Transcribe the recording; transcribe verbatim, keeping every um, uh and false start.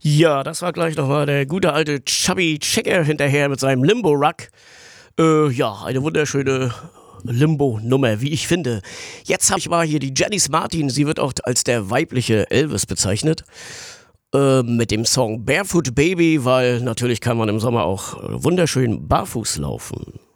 Ja, das war gleich nochmal der gute alte Chubby Checker hinterher mit seinem Limbo-Ruck. Äh, ja, eine wunderschöne Limbo-Nummer, wie ich finde. Jetzt habe ich mal hier die Janice Martin. Sie wird auch als der weibliche Elvis bezeichnet. Äh, mit dem Song Barefoot Baby, weil natürlich kann man im Sommer auch wunderschön barfuß laufen.